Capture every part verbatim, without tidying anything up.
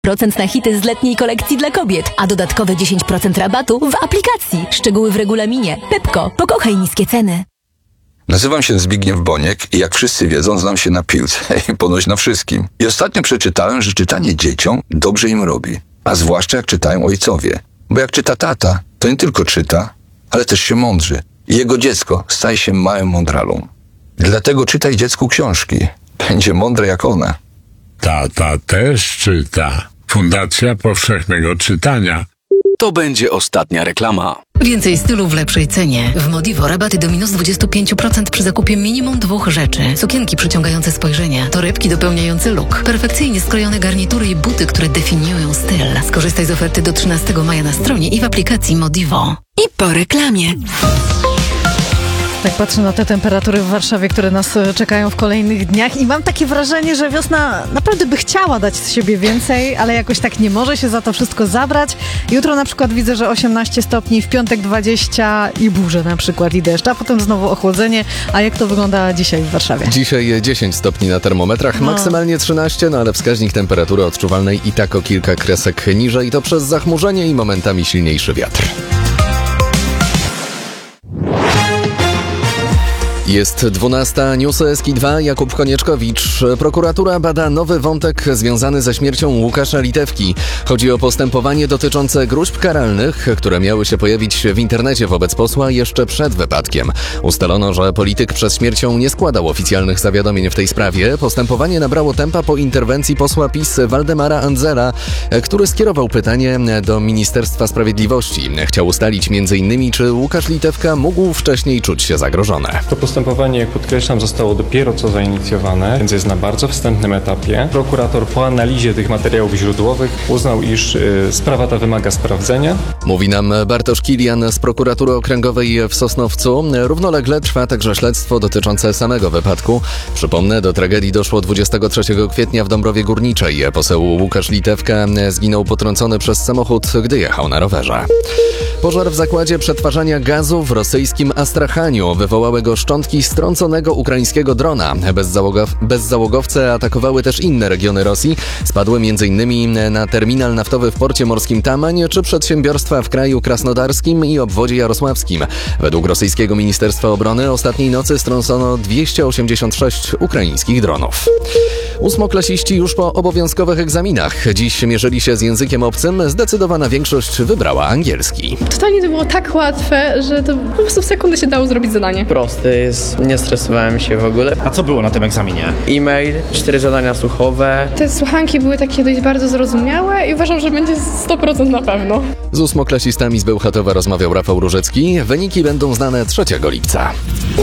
procent na hity z letniej kolekcji dla kobiet, a dodatkowe dziesięć procent rabatu w aplikacji. Szczegóły w regulaminie. Pepko, pokochaj niskie ceny. Nazywam się Zbigniew Boniek i jak wszyscy wiedzą, znam się na piłce i ponoć na wszystkim. I ostatnio przeczytałem, że czytanie dzieciom dobrze im robi. A zwłaszcza jak czytają ojcowie. Bo jak czyta tata, to nie tylko czyta, ale też się mądrzy. I jego dziecko staje się małym mądralą. Dlatego czytaj dziecku książki. Będzie mądre jak ona. Tata też czyta. Fundacja Powszechnego Czytania. To będzie ostatnia reklama. Więcej stylu w lepszej cenie. W Modivo rabaty do minus dwadzieścia pięć procent przy zakupie minimum dwóch rzeczy. Sukienki przyciągające spojrzenie, torebki dopełniające look, perfekcyjnie skrojone garnitury i buty, które definiują styl. Skorzystaj z oferty do trzynastego maja na stronie i w aplikacji Modivo. I po reklamie. Tak patrzę na te temperatury w Warszawie, które nas czekają w kolejnych dniach i mam takie wrażenie, że wiosna naprawdę by chciała dać z siebie więcej, ale jakoś tak nie może się za to wszystko zabrać. Jutro na przykład widzę, że osiemnaście stopni, w piątek dwadzieścia i burze na przykład i deszcz, a potem znowu ochłodzenie. A jak to wygląda dzisiaj w Warszawie? Dzisiaj dziesięć stopni na termometrach, no. maksymalnie trzynaście, no ale wskaźnik temperatury odczuwalnej i tak o kilka kresek niżej, to przez zachmurzenie i momentami silniejszy wiatr. Jest dwunasta, newsy S K I dwa, Jakub Konieczkowicz. Prokuratura bada nowy wątek związany ze śmiercią Łukasza Litewki. Chodzi o postępowanie dotyczące gróźb karalnych, które miały się pojawić w internecie wobec posła jeszcze przed wypadkiem. Ustalono, że polityk przed śmiercią nie składał oficjalnych zawiadomień w tej sprawie. Postępowanie nabrało tempa po interwencji posła PiS Waldemara Andzela, który skierował pytanie do Ministerstwa Sprawiedliwości. Chciał ustalić między innymi, czy Łukasz Litewka mógł wcześniej czuć się zagrożony. Postępowanie, jak podkreślam, zostało dopiero co zainicjowane, więc jest na bardzo wstępnym etapie. Prokurator po analizie tych materiałów źródłowych uznał, iż y, sprawa ta wymaga sprawdzenia. Mówi nam Bartosz Kilian z Prokuratury Okręgowej w Sosnowcu. Równolegle trwa także śledztwo dotyczące samego wypadku. Przypomnę, do tragedii doszło dwudziestego trzeciego kwietnia w Dąbrowie Górniczej. Poseł Łukasz Litewka zginął potrącony przez samochód, gdy jechał na rowerze. Pożar w zakładzie przetwarzania gazu w rosyjskim Astrachaniu. Wywołały go szczątki strąconego ukraińskiego drona. Bezzałogow- bezzałogowce atakowały też inne regiony Rosji. Spadły m.in. na terminal naftowy w porcie morskim Tamań czy przedsiębiorstwa w kraju krasnodarskim i obwodzie jarosławskim. Według rosyjskiego Ministerstwa Obrony ostatniej nocy strącono dwieście osiemdziesiąt sześć ukraińskich dronów. Ósmoklasiści już po obowiązkowych egzaminach. Dziś mierzyli się z językiem obcym. Zdecydowana większość wybrała angielski. Totalnie to było tak łatwe, że to po prostu w sekundę się dało zrobić zadanie. Prosty jest, nie stresowałem się w ogóle. A co było na tym egzaminie? E-mail, cztery zadania słuchowe. Te słuchanki były takie dość bardzo zrozumiałe i uważam, że będzie sto procent na pewno. Z ósmoklasistami z Bełchatowa rozmawiał Rafał Różecki. Wyniki będą znane trzeciego lipca.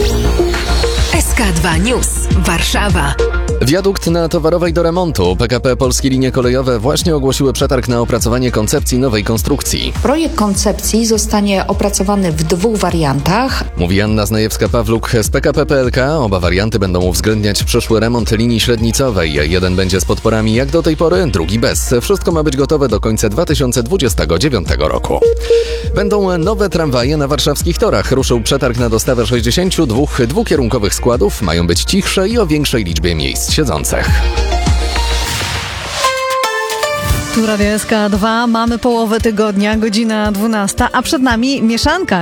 S K dwa News. Warszawa. Wiadukt na Towarowej do remontu. P K P Polskie Linie Kolejowe właśnie ogłosiły przetarg na opracowanie koncepcji nowej konstrukcji. Projekt koncepcji zostanie opracowany w dwóch wariantach. Mówi Anna Znajewska-Pawluk z P K P P L K. Oba warianty będą uwzględniać przyszły remont linii średnicowej. Jeden będzie z podporami jak do tej pory, drugi bez. Wszystko ma być gotowe do końca dwa tysiące dwudziestego dziewiątego roku. Będą nowe tramwaje na warszawskich torach. Ruszył przetarg na dostawę sześćdziesięciu dwóch dwukierunkowych składów. Mają być cichsze i o większej liczbie miejsc siedzących. Tu Radio S K dwa, mamy połowę tygodnia, godzina dwunasta, a przed nami mieszanka.